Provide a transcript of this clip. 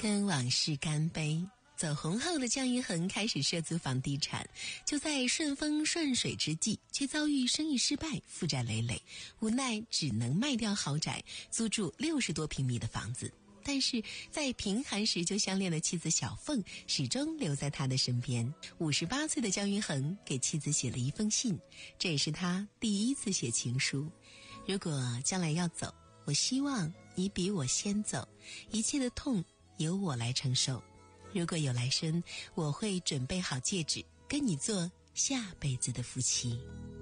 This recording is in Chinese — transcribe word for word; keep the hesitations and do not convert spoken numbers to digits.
跟往事干杯。走红后的姜云恒开始涉足房地产，就在顺风顺水之际，却遭遇生意失败，负债累累，无奈只能卖掉豪宅，租住六十多平米的房子。但是在贫寒时就相恋的妻子小凤始终留在他的身边。五十八岁的姜云恒给妻子写了一封信，这也是他第一次写情书。如果将来要走，我希望你比我先走，一切的痛由我来承受。如果有来生，我会准备好戒指，跟你做下辈子的夫妻。